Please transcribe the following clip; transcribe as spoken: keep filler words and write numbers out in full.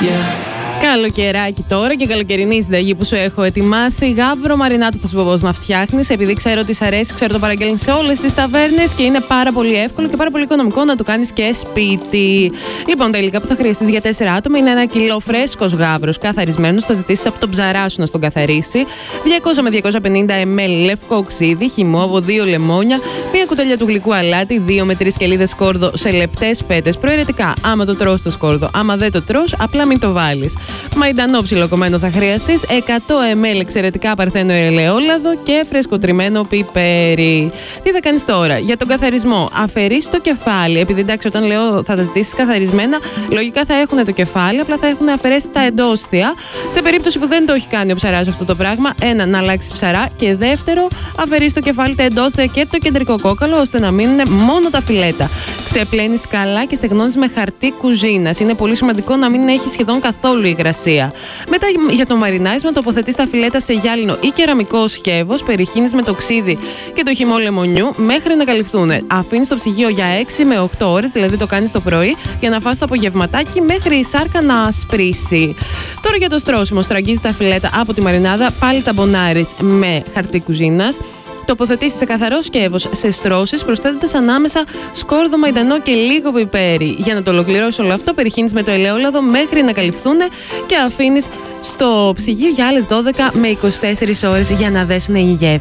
Καλοκαιράκι τώρα και καλοκαιρινή συνταγή που σου έχω ετοιμάσει. Γάβρο μαρινάτο θα σου πω πώς να φτιάχνεις. Επειδή ξέρω ότι σ' αρέσει, ξέρω το παραγγέλνεις σε όλες τις ταβέρνες και είναι πάρα πολύ εύκολο και πάρα πολύ οικονομικό να το κάνεις και σπίτι. Λοιπόν, τα υλικά που θα χρειαστείς για τέσσερα άτομα είναι ένα κιλό φρέσκος γάβρος καθαρισμένος. Θα ζητήσεις από τον ψαρά σου να στον καθαρίσει. διακόσια με διακόσια πενήντα μιλιλίτρα λευκό ξύδι, χυμό, δύο λεμόνια, μία κουταλιά του γλυκού αλάτι, δύο με τρεις σκελίδες σκόρδο σε λεπτές φέτες. Προαιρετικά, άμα το τρως το σκόρδο, άμα δεν το τρως, απλά μην το βάλεις. Μαϊντανό ψιλοκομμένο θα χρειαστείς, εκατό μιλιλίτρα εξαιρετικά παρθένο ελαιόλαδο και φρεσκοτριμμένο πιπέρι. Τι θα κάνεις τώρα? Για τον καθαρισμό, αφαιρείς το κεφάλι. Επειδή εντάξει, όταν λέω θα τα ζητήσεις καθαρισμένα, λογικά θα έχουν το κεφάλι, απλά θα έχουν αφαιρέσει τα εντόστια. Σε περίπτωση που δεν το έχει κάνει ο ψαράς αυτό το πράγμα, ένα, να αλλάξεις ψαρά και δεύτερο, αφαιρείς το κεφάλι, τα εντόστια και το κεντρικό κόκαλο, ώστε να μείνουν μόνο τα φιλέτα. Ξεπλένεις καλά και στεγνώνεις με χαρτί κουζίνας. Είναι πολύ σημαντικό να μην έχει σχεδόν καθόλου υγρασία. Μετά για το μαρινάρισμα, τοποθετείς τα φιλέτα σε γυάλινο ή κεραμικό σκεύος, περιχύνεις με το ξύδι και το χυμό λεμονιού μέχρι να καλυφθούν. Αφήνεις το ψυγείο για έξι με οκτώ ώρες, δηλαδή το κάνεις το πρωί, για να φας το απογευματάκι μέχρι η σάρκα να ασπρίσει. Τώρα για το στρώσιμο, στραγγίζεις τα φιλέτα από τη μαρινάδα, πάλι τα μπονάρεις με χαρτί κουζίνας. Τοποθετήσεις σε καθαρό σκεύος σε στρώσεις, προσθέτοντας ανάμεσα σκόρδο, μαϊντανό και λίγο πιπέρι. Για να το ολοκληρώσεις όλο αυτό, περιχύνεις με το ελαιόλαδο μέχρι να καλυφθούν και αφήνεις στο ψυγείο για άλλες δώδεκα με είκοσι τέσσερις ώρες για να δέσουν οι γεύσεις.